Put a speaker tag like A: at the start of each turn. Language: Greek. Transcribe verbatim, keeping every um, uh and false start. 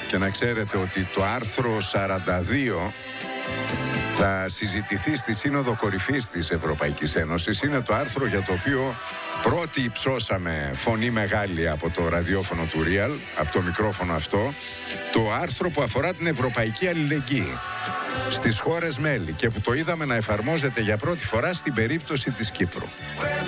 A: Και να ξέρετε ότι το άρθρο σαράντα δύο θα συζητηθεί στη Σύνοδο Κορυφής της Ευρωπαϊκής Ένωσης. Είναι το άρθρο για το οποίο πρώτοι υψώσαμε φωνή μεγάλη από το ραδιόφωνο του Real, από το μικρόφωνο αυτό, το άρθρο που αφορά την ευρωπαϊκή αλληλεγγύη στις χώρες μέλη και που το είδαμε να εφαρμόζεται για πρώτη φορά στην περίπτωση της Κύπρου.